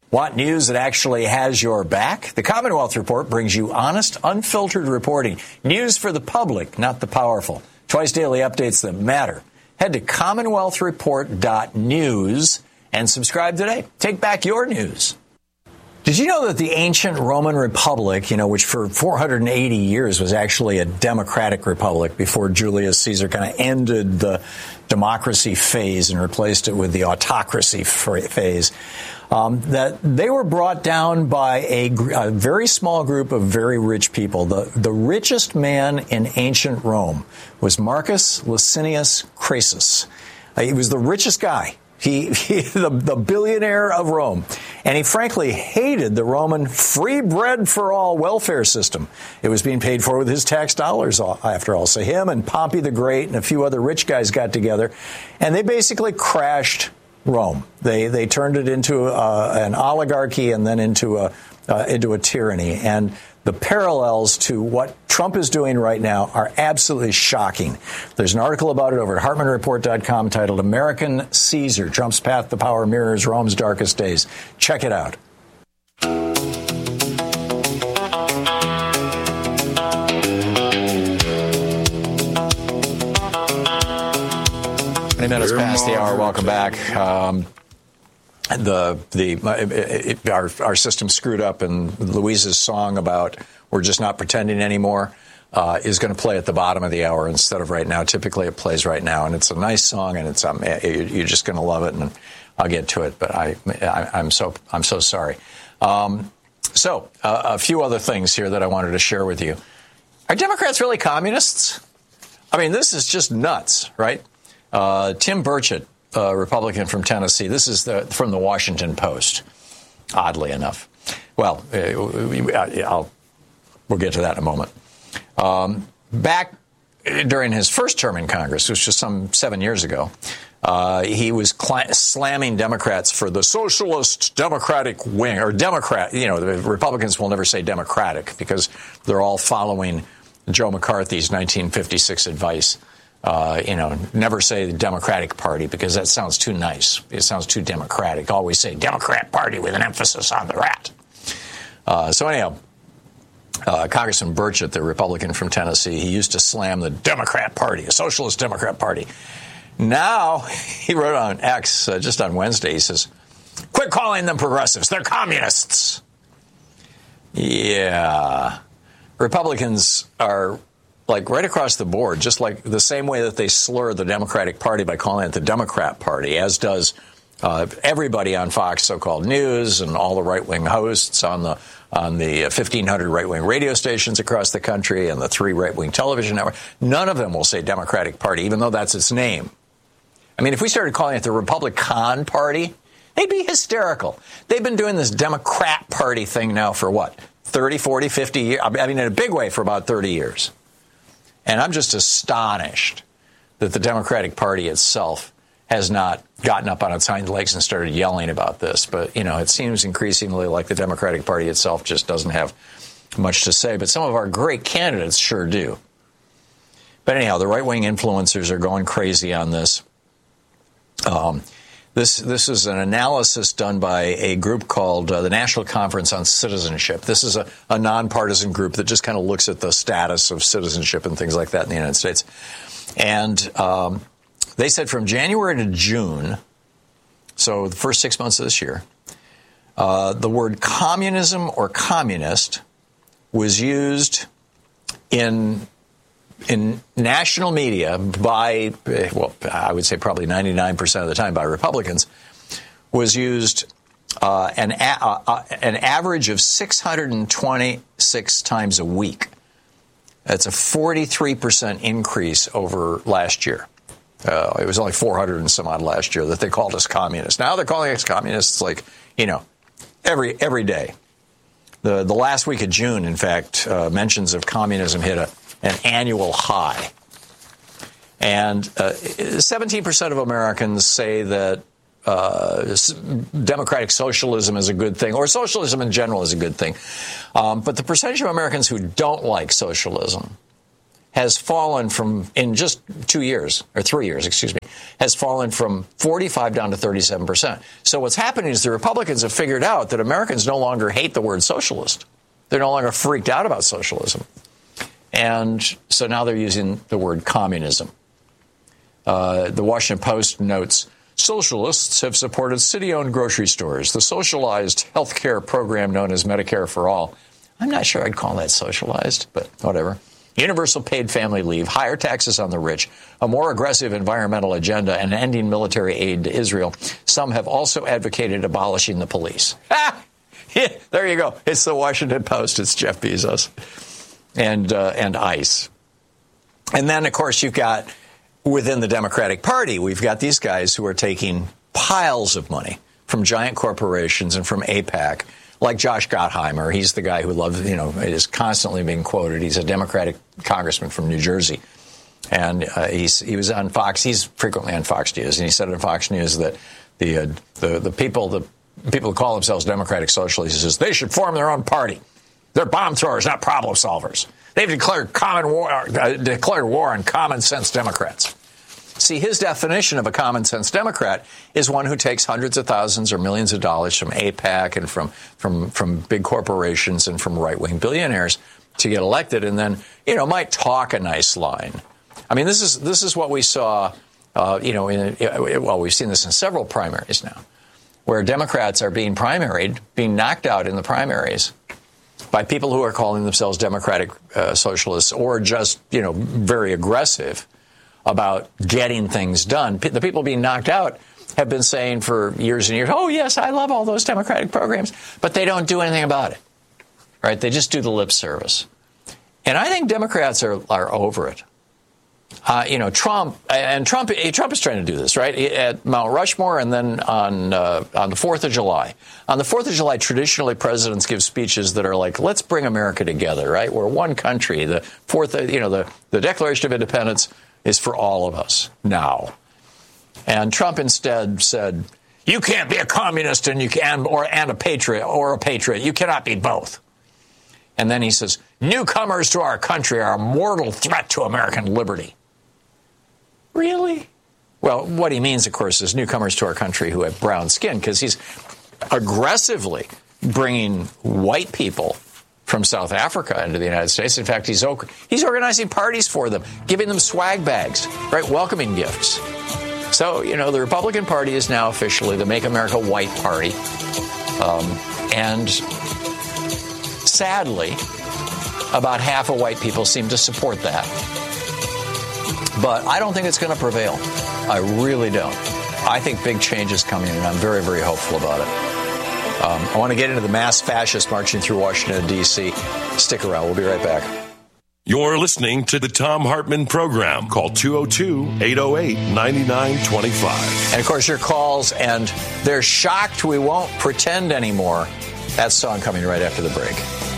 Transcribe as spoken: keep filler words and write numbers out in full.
Want news that actually has your back? The Commonwealth Report brings you honest, unfiltered reporting. News for the public, not the powerful. Twice daily updates that matter. Head to commonwealth report dot news and subscribe today. Take back your news. Did you know that the ancient Roman Republic, you know, which for four hundred eighty years was actually a democratic republic before Julius Caesar kind of ended the democracy phase and replaced it with the autocracy phase, um, that they were brought down by a, a very small group of very rich people. The, the richest man in ancient Rome was Marcus Licinius Crassus. Uh, he was the richest guy. He, he the, the billionaire of Rome. And he frankly hated the Roman free bread for all welfare system. It was being paid for with his tax dollars, after all. So him and Pompey the Great and a few other rich guys got together, and they basically crashed Rome. They they turned it into uh, an oligarchy and then into a uh, into a tyranny. And the parallels to what Trump is doing right now are absolutely shocking. There's an article about it over at hartmann report dot com titled American Caesar, Trump's Path to Power Mirrors Rome's Darkest Days. Check it out. twenty minutes past the hour. Welcome back. Um, The the it, it, our our system screwed up, and Louise's song about "We're Just Not Pretending Anymore" uh, is going to play at the bottom of the hour instead of right now. Typically, it plays right now, and it's a nice song, and it's um, you're just going to love it, and I'll get to it. But I, I I'm so I'm so sorry. Um, so uh, a few other things here that I wanted to share with you. Are Democrats really communists? I mean, this is just nuts, right? Uh, Tim Burchett, a Republican from Tennessee. This is the, from the Washington Post, oddly enough. Well, I'll, we'll get to that in a moment. Um, back during his first term in Congress, which was some seven years ago, uh, he was cl- slamming Democrats for the socialist Democratic wing, or Democrat. You know, the Republicans will never say Democratic because they're all following Joe McCarthy's nineteen fifty-six advice. Uh, you know, never say the Democratic Party because that sounds too nice. It sounds too democratic. Always say Democrat Party with an emphasis on the rat. Uh, so anyhow, uh, Congressman Burchett, the Republican from Tennessee, he used to slam the Democrat Party, a socialist Democrat Party. Now, he wrote on X uh, just on Wednesday, he says, quit calling them progressives. They're communists. Yeah. Republicans are like right across the board, just like the same way that they slur the Democratic Party by calling it the Democrat Party, as does uh, everybody on Fox so-called News and all the right-wing hosts on the on the fifteen hundred right-wing radio stations across the country and the three right-wing television networks. None of them will say Democratic Party, even though that's its name. I mean, if we started calling it the Republican Party, they'd be hysterical. They've been doing this Democrat Party thing now for what, thirty, forty, fifty years? I mean, in a big way for about thirty years. And I'm just astonished that the Democratic Party itself has not gotten up on its hind legs and started yelling about this. But, you know, it seems increasingly like the Democratic Party itself just doesn't have much to say. But some of our great candidates sure do. But anyhow, the right-wing influencers are going crazy on this. Um, this this is an analysis done by a group called uh, the National Conference on Citizenship. This is a, a nonpartisan group that just kind of looks at the status of citizenship and things like that in the United States. And um, they said from January to June, so the first six months of this year, uh, the word communism or communist was used in in national media by, well, I would say probably ninety-nine percent of the time by Republicans, was used uh, an, a, uh, an average of six hundred twenty-six times a week. That's a forty-three percent increase over last year. Uh, it was only four hundred and some odd last year that they called us communists. Now they're calling us communists like, you know, every every day. The, the last week of June, in fact, uh, mentions of communism hit a an annual high. And uh, seventeen percent of Americans say that uh, democratic socialism is a good thing, or socialism in general is a good thing. Um, but the percentage of Americans who don't like socialism has fallen from, in just two years, or three years, excuse me, has fallen from forty-five down to thirty-seven percent. So what's happening is the Republicans have figured out that Americans no longer hate the word socialist. They're no longer freaked out about socialism. And so now they're using the word communism. Uh, the Washington Post notes, socialists have supported city-owned grocery stores, the socialized health care program known as Medicare for All. I'm not sure I'd call that socialized, but whatever. Universal paid family leave, higher taxes on the rich, a more aggressive environmental agenda, and ending military aid to Israel. Some have also advocated abolishing the police. Ah! Yeah, there you go. It's the Washington Post. It's Jeff Bezos and uh, and ICE. And then, of course, you've got within the Democratic Party, we've got these guys who are taking piles of money from giant corporations and from AIPAC. Like Josh Gottheimer, he's the guy who loves, you know, is constantly being quoted. He's a Democratic congressman from New Jersey. And uh, he's, he was on Fox. He's frequently on Fox News. And he said on Fox News that the uh, the, the people the people who call themselves Democratic Socialists, he says, they should form their own party. They're bomb throwers, not problem solvers. They've declared common war, uh, declared war on common sense Democrats. See, his definition of a common sense Democrat is one who takes hundreds of thousands or millions of dollars from AIPAC and from from from big corporations and from right-wing billionaires to get elected, and then, you know, might talk a nice line. I mean, this is this is what we saw, uh, you know, in, well, we've seen this in several primaries now, where Democrats are being primaried, being knocked out in the primaries by people who are calling themselves Democratic uh, Socialists or just, you know, very aggressive about getting things done. P- the people being knocked out have been saying for years and years, oh, yes, I love all those Democratic programs, but they don't do anything about it, right? They just do the lip service. And I think Democrats are, are over it. Uh, you know, Trump, and Trump Trump is trying to do this, right, at Mount Rushmore and then on uh, on the fourth of July. On the fourth of July, traditionally, presidents give speeches that are like, let's bring America together, right? We're one country. The fourth, you know, the, the Declaration of Independence is for all of us now. And Trump instead said, you can't be a communist and you can or and a patriot or a patriot. You cannot be both. And then he says, newcomers to our country are a mortal threat to American liberty. Really? Well, what he means, of course, is newcomers to our country who have brown skin, because he's aggressively bringing white people from South Africa into the United States. In fact, he's he's organizing parties for them, giving them swag bags, right, welcoming gifts. So, you know, the Republican Party is now officially the Make America White Party. Um, and sadly, about half of white people seem to support that. But I don't think it's going to prevail. I really don't. I think big change is coming, and I'm very, very hopeful about it. Um, I want to get into the mass fascists marching through Washington, D C Stick around. We'll be right back. You're listening to the Thom Hartmann Program. Call two oh two, eight oh eight, nine nine two five. And, of course, your calls, and they're shocked we won't pretend anymore. That song coming right after the break.